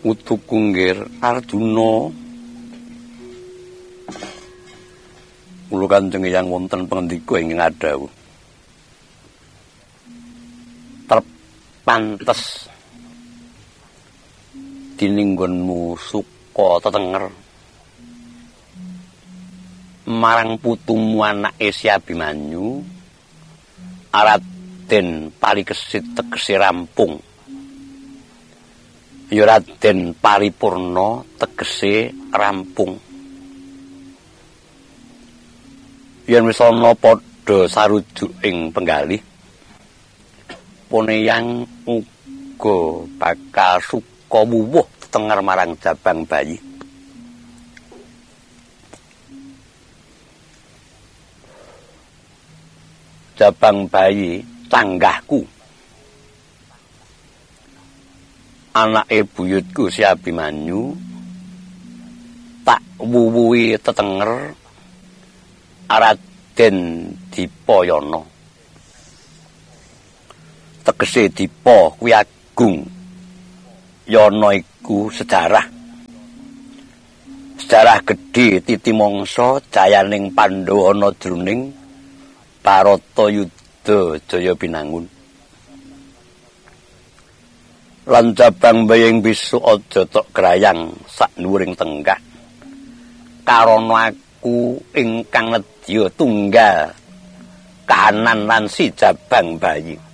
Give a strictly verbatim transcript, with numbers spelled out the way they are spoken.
Utukunggir Arjuna kula Kanjeng Hyang wonten pangandika ingkang adhawuh terpantes dininggonmu suka tetenger marang putumu anake Si Abimanyu Raden Parikesit tegese rampung ya Raden Paripurna tegese rampung yen wis ana padha sarujuk ing penggalih Poneyang uga bakal suka wuwuh tetenger marang jabang bayi jabang bayi canggahku anake buyutku Si Abimanyu tak wuwuhi tetenger Raden Dipayana tegese Dipa kuwi agung yana iku sejarah sejarah gedhe titi mangsa jayaning Pandhawa ana jroning Baratayuda Jaya Binangun lan jabang baying besuk aja tok grayang sak dhuwuring tenggak karana aku ingkang nedya tunggal kahanan lan si jabang bayi